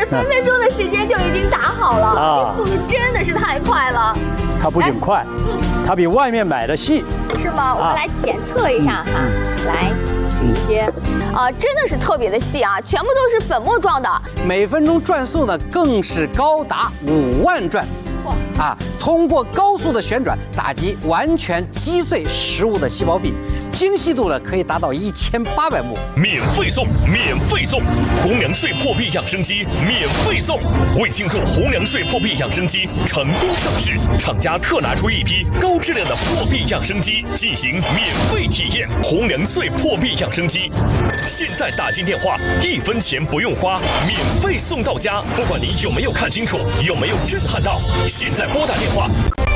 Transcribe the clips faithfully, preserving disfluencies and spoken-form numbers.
分分钟的时间就已经打好了，啊，这速度真的是太快了。 它不仅快，嗯，它比外面买的细， 是吗？我们来检测一下哈，来取一些，啊，真的是特别的细啊，全部都是粉末状的。 每分钟转速呢更是高达五万转。 啊，通过高速的旋转打击，完全击碎食物的细胞壁，精细度呢可以达到一千八百目。 免费送，免费送，红粮碎破壁养生机免费送。为庆祝红粮碎破壁养生机成功上市，厂家特拿出一批高质量的破壁养生机进行免费体验。红粮碎破壁养生机，现在打进电话，一分钱不用花，免费送到家。不管你有没有看清楚，有没有震撼到，现在拨打电话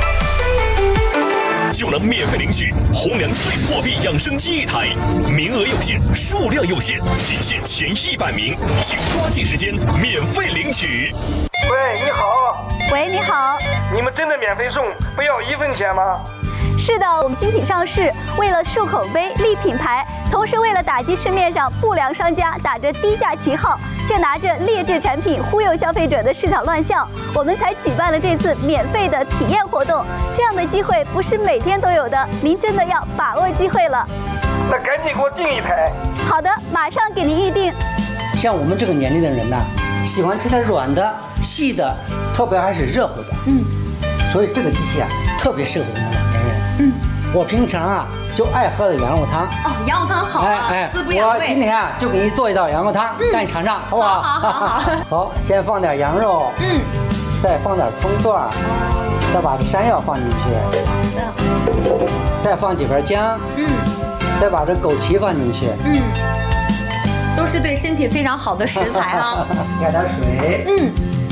就能免费领取红粮碎破壁养生机一台，名额有限，数量有限，仅限前一百名，请抓紧时间免费领取。 喂，你好。 喂，你好。 你们真的免费送，不要一分钱吗？ 是的，我们新品上市，为了树口碑、立品牌，同时为了打击市面上不良商家打着低价旗号，却拿着劣质产品忽悠消费者的市场乱象，我们才举办了这次免费的体验活动。这样的机会不是每天都有的，您真的要把握机会了。 那赶紧给我订一台。 好的，马上给您预定。 像我们这个年龄的人呢，喜欢吃点软的、细的，特别还是热乎的。嗯，所以这个机器啊，特别适合我们老年人。 嗯，我平常啊就爱喝的羊肉汤。 哦，羊肉汤好啊，哎哎， 我今天啊就给你做一道羊肉汤，让你尝尝，好不好？ 好好好。 好，先放点羊肉，嗯，再放点葱段，再把这山药放进去，好的，再放几片姜，嗯，再把这枸杞放进去， 嗯，都是对身体非常好的食材啊。 加点水，嗯。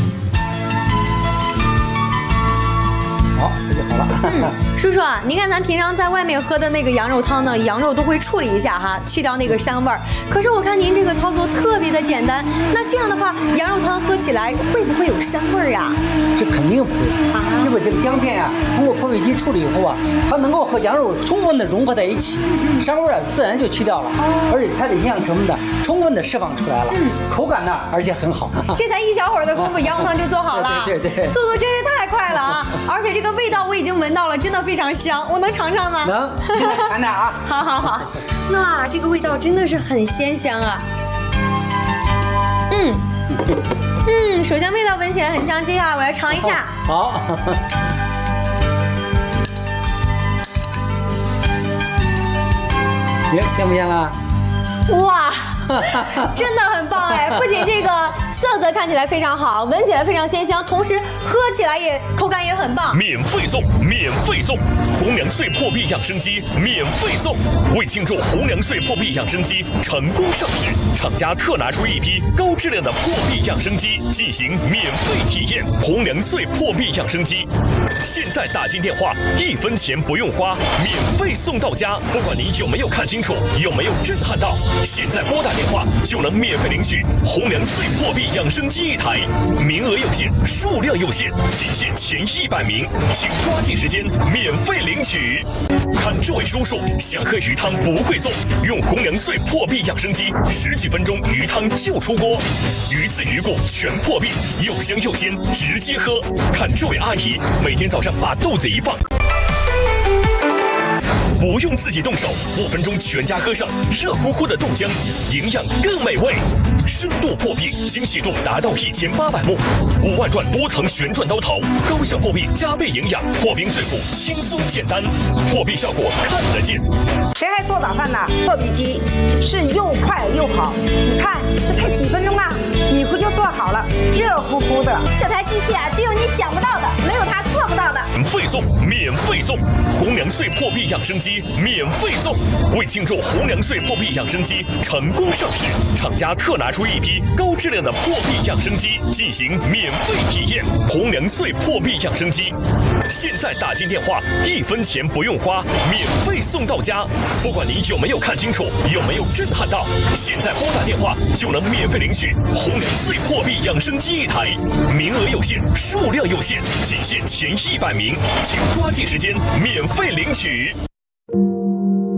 好，这就好了。 嗯，叔叔啊，您看咱平常在外面喝的那个羊肉汤呢，羊肉都会处理一下哈，去掉那个膻味儿。可是我看您这个操作特别的简单，那这样的话，羊肉汤喝起来会不会有膻味儿呀？ 这肯定不会啊，因为这个姜片啊，通过破壁机处理以后啊，它能够和羊肉充分的融合在一起，膻味儿啊自然就去掉了，而且它的营养成分呢充分的释放出来了，口感呢而且很好。 这才一小会儿的功夫，羊肉汤就做好了， 对对对， 速度真是太快了啊！而且这个味道我已经闻到了，真的非常香，我能尝尝吗？ 能，现在尝点啊！ 好好好，哇，这个味道真的是很鲜香啊！嗯嗯，首先味道闻起来很香，接下来我来尝一下。 好。耶，香不香啊？ 哇！真的很棒哎！不仅这个色泽看起来非常好，闻起来非常鲜香，同时喝起来也口感也很棒。 免费送，免费送，红粮碎破壁养生机免费送。为庆祝红粮碎破壁养生机成功上市，厂家特拿出一批高质量的破壁养生机进行免费体验。红粮碎破壁养生机，现在打进电话，一分钱不用花，免费送到家。不管你有没有看清楚，有没有震撼到，现在拨打电话就能免费领取红粮碎破壁养生机一台，名额有限，数量有限，仅限前一百名，请抓紧时间免费领取。看这位叔叔想喝鱼汤不会做，用红粮碎破壁养生机，十几分钟鱼汤就出锅，鱼刺鱼骨全破壁，又香又鲜，直接喝。看这位阿姨每天早上把豆子一放，不用自己动手，五分钟全家喝上热乎乎的豆浆，营养更美味。深度破壁，精细度达到一千八百目，五万转多层旋转刀头，高效破壁加倍营养，破冰碎骨轻松简单，破壁效果看得见。 谁还做早饭呢？破壁机是又快又好，你看这才几分钟啊，米糊就做好了，热乎乎的。 这台机器啊，只有你想不到的，没有它做不到的。 免费送，免费送，红粮碎破壁养生机免费送。为庆祝红粮碎破壁养生机成功上市，厂家特拿出一批高质量的破壁养生机进行免费体验。红粮碎破壁养生机，现在打进电话，一分钱不用花，免费送到家。不管你有没有看清楚，有没有震撼到，现在拨打电话就能免费领取红粮碎破壁养生机一台，名额有限，数量有限，仅限前一百名，请抓紧时间免费领取。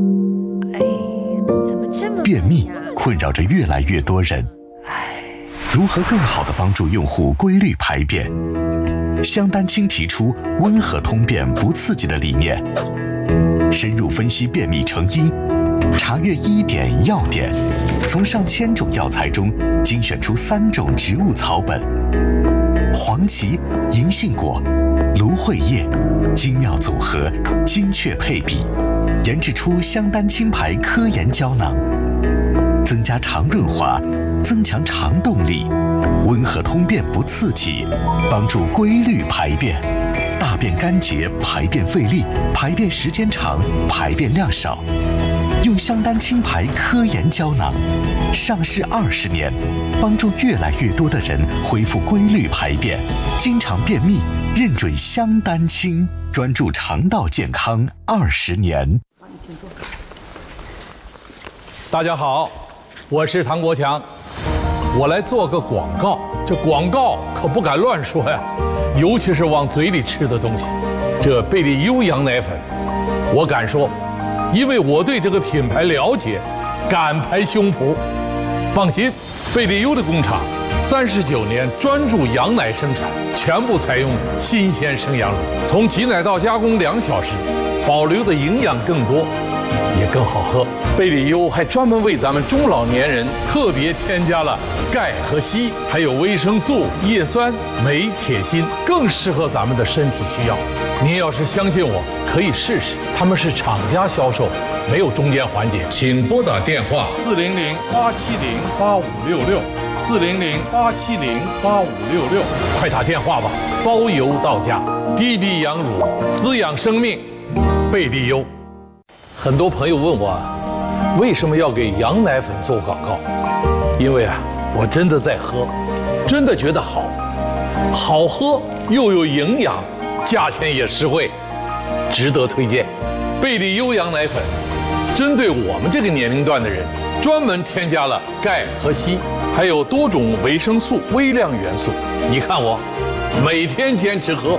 便秘困扰着越来越多人， 如何更好地帮助用户规律排便？香丹青提出温和通便不刺激的理念，深入分析便秘成因，查阅医典药典，从上千种药材中精选出三种植物草本：黄芪、银杏果、芦荟叶，精妙组合，精确配比，研制出香丹青牌科研胶囊，增加肠润滑，增强肠动力，温和通便不刺激，帮助规律排便，大便干结，排便费力，排便时间长，排便量少。用香丹青牌科研胶囊，上市二十年，帮助越来越多的人恢复规律排便，经常便秘，认准香丹青，专注肠道健康二十年。 大家好，我是唐国强，我来做个广告。这广告可不敢乱说呀，尤其是往嘴里吃的东西。这贝利优羊奶粉，我敢说，因为我对这个品牌了解，敢拍胸脯。放心，贝利优的工厂三十九年专注羊奶生产，全部采用新鲜生羊乳，从挤奶到加工两小时，保留的营养更多，也更好喝。贝利优还专门为咱们中老年人特别添加了钙和硒，还有维生素、叶酸、镁、铁、锌，更适合咱们的身体需要。您要是相信我，可以试试。他们是厂家销售，没有中间环节。请拨打电话四零零八七零八五六六，四零零八七零八五六六，快打电话吧，包邮到家。滴滴羊乳，滋养生命，贝利优。很多朋友问我，为什么要给羊奶粉做广告？因为啊，我真的在喝，真的觉得好，好喝又有营养，价钱也实惠，值得推荐。贝利优羊奶粉，针对我们这个年龄段的人，专门添加了钙和硒，还有多种维生素、微量元素。你看我，每天坚持喝。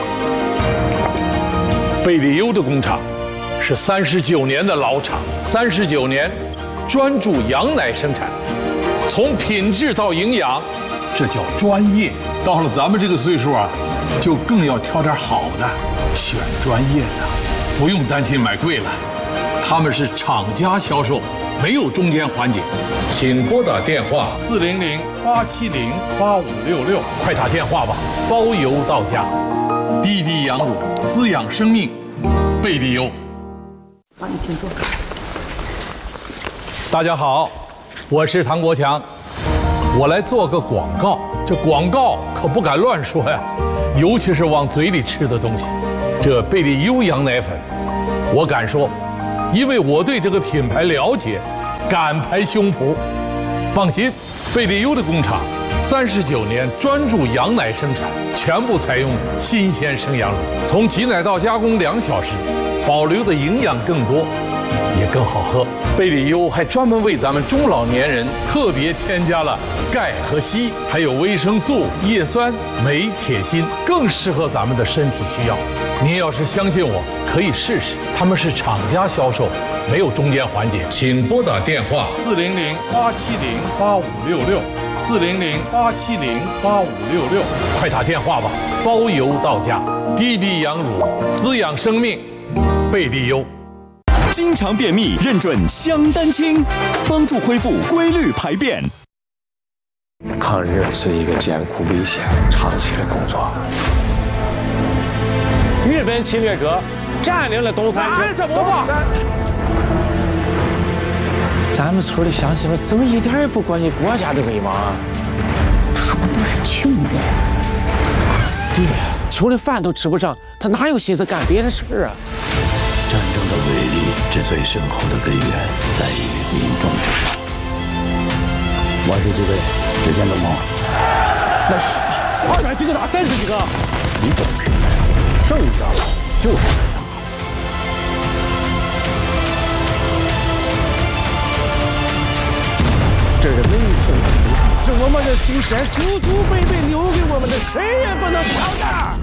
贝利优的工厂是三十九年的老厂，三十九年专注羊奶生产，从品质到营养，这叫专业。到了咱们这个岁数啊，就更要挑点好的，选专业的，不用担心买贵了。他们是厂家销售，没有中间环节。请拨打电话四零零八七零八五六六，快打电话吧，包邮到家。滴滴羊乳，滋养生命，贝利优。 好，你请坐。 大家好，我是唐国强，我来做个广告。这广告可不敢乱说呀，尤其是往嘴里吃的东西。这贝利优羊奶粉，我敢说，因为我对这个品牌了解，敢拍胸脯。放心，贝利优的工厂三十九年专注羊奶生产，全部采用新鲜生羊乳，从挤奶到加工两小时，保留的营养更多，也更好喝。贝利优还专门为咱们中老年人特别添加了钙和硒，还有维生素、叶酸、镁、铁、锌，更适合咱们的身体需要。您要是相信我，可以试试。他们是厂家销售，没有中间环节。请拨打电话四零零八七零八五六六，四零零八七零八五六六，快打电话吧，包邮到家。滴滴羊乳，滋养生命，贝利优。 经常便秘，认准香丹青，帮助恢复规律排便。 抗日是一个艰苦危险、长期的工作。 日本侵略者占领了东三省，什么吧？ 咱们村的乡亲们怎么一点也不关心国家的危亡啊？他们都是穷人。对呀，穷的饭都吃不上，他哪有心思干别的事啊？ 战争的威力之最深厚的根源在于民众之上。我是这个之前的猫， 那是二百几个打三十几个， 你懂什么？胜仗就是这样。 这是没错，是我们的祖先祖祖辈辈留给我们的，谁也不能抢的。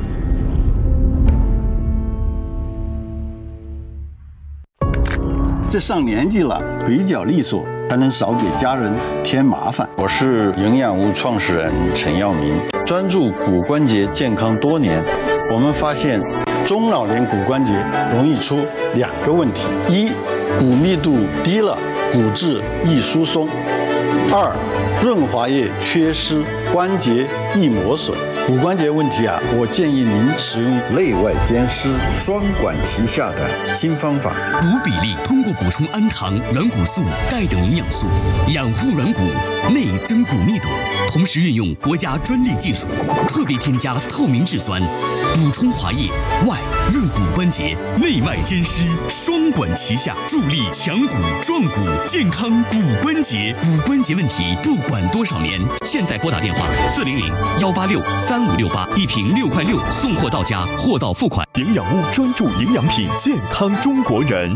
这上年纪了，腿脚利索， 才能少给家人添麻烦。我是营养屋创始人陈耀明，专注骨关节健康多年。我们发现中老年骨关节容易出两个问题：一，骨密度低了，骨质易疏松；二，润滑液缺失，关节易磨损。骨关节问题啊，我建议您使用内外兼施、双管齐下的新方法。 骨比例通过补充氨糖、软骨素、钙等营养素，养护软骨，内增骨密度，同时运用国家专利技术，特别添加透明质酸，补充滑液，外润骨关节，内外兼施，双管齐下，助力强骨壮骨，健康骨关节。骨关节问题不管多少年，现在拨打电话四零零幺八六三五六八，一瓶六块六，送货到家，货到付款。 营养屋专注营养品，健康中国人。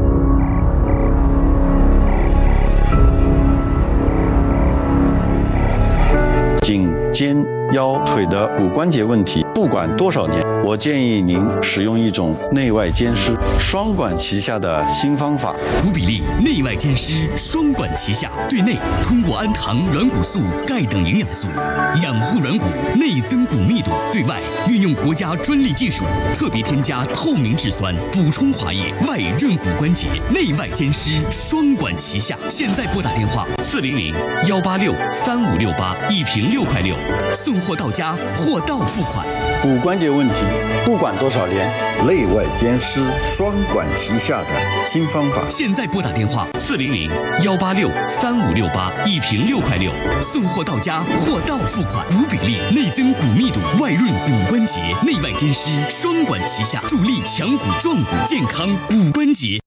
颈、肩、腰、腿的骨关节问题，不管多少年，我建议您使用一种内外兼施、双管齐下的新方法。 骨比例内外兼施，双管齐下，对内通过氨糖、软骨素、钙等营养素养护软骨，内增骨密度；对外运用国家专利技术，特别添加透明质酸，补充滑液，外润骨关节，内外兼施，双管齐下。现在拨打电话四零零幺八六三五六八，一瓶六块六，送货到家，货到付款。 骨关节问题不管多少年，内外兼施、双管齐下的新方法。 现在拨打电话四零零幺八六三五六八，一瓶六块六，送货到家，货到付款。骨比例内增骨密度，外润骨关节，内外兼施，双管齐下，助力强骨壮骨，健康骨关节。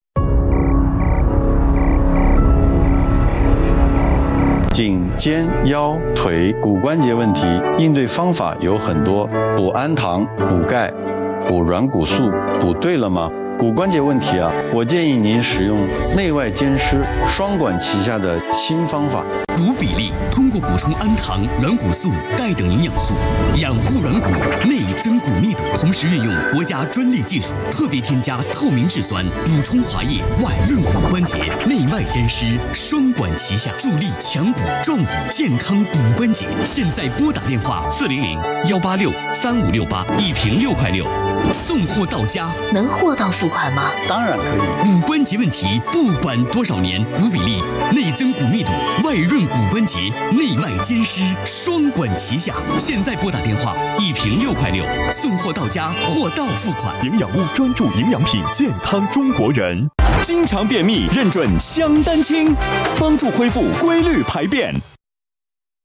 颈、肩、腰、腿骨关节问题应对方法有很多，补氨糖、补钙、补软骨素，补对了吗？骨关节问题啊，我建议您使用内外兼施、双管齐下的新方法。 骨比例通过补充氨糖、软骨素、钙等营养素，养护软骨，内增骨密度，同时运用国家专利技术，特别添加透明质酸，补充滑液，外润骨关节，内外兼施，双管齐下，助力强骨壮骨，健康骨关节。现在拨打电话四零零幺八六三五六八，一瓶六块六，送货到家。 能货到付款吗？ 当然可以。 骨关节问题不管多少年，骨比例内增骨密度，外润骨关节，内外兼施，双管齐下。现在拨打电话，一瓶六块六，送货到家，货到付款。 营养屋专注营养品，健康中国人。经常便秘，认准香丹清，帮助恢复规律排便。